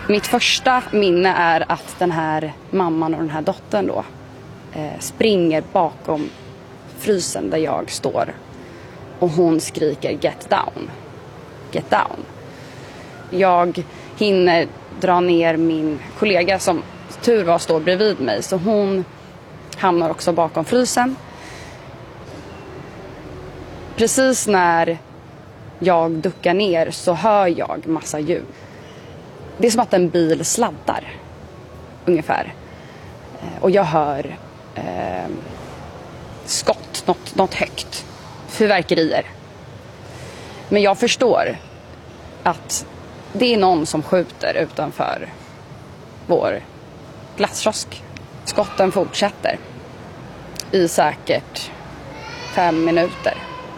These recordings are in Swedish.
Mitt första minne är att den här mamman och den här dottern då springer bakom frysen där jag står. Och hon skriker get down. Get down. Jag hinner dra ner min kollega som tur var står bredvid mig. Så hon hamnar också bakom frysen. Precis när jag duckar ner så hör jag massa ljud. Det är som att en bil sladdar ungefär. Och jag hör skott, något högt. Fyrverkerier. Men jag förstår att det är någon som skjuter utanför vår glasskiosk. Skotten fortsätter i säkert 5 minuter.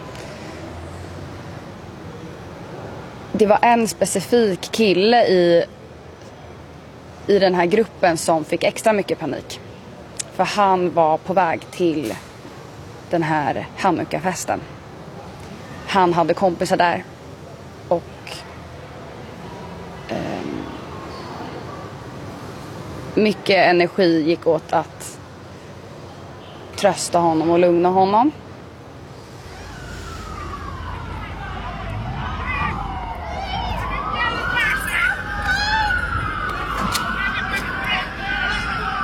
Det var en specifik kille i den här gruppen som fick extra mycket panik. För han var på väg till den här Hanukkah-festen. Han hade kompisar där. Och mycket energi gick åt att trösta honom och lugna honom.